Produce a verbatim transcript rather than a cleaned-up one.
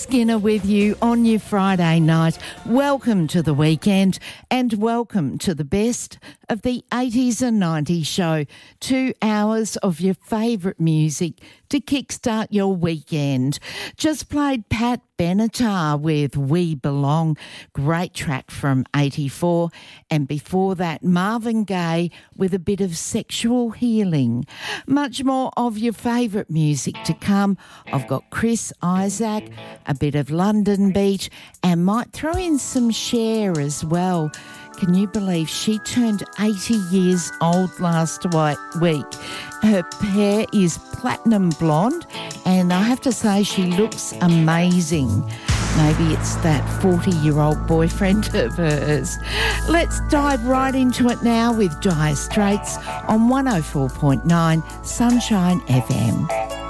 Skinner with you on your Friday night. Welcome to the weekend and welcome to the best of the eighties and nineties show. Two hours of your favourite music to kickstart your weekend. Just played Pat Benatar with We Belong, great track from eighty-four. And before that, Marvin Gaye with a bit of Sexual Healing. Much more of your favourite music to come. I've got Chris Isaak, a bit of London Beat, and might throw in some Cher as well. Can you believe she turned eighty years old last week? Her hair is platinum blonde, and I have to say she looks amazing. Maybe it's that forty-year-old boyfriend of hers. Let's dive right into it now with Dire Straits on one oh four point nine Sunshine F M.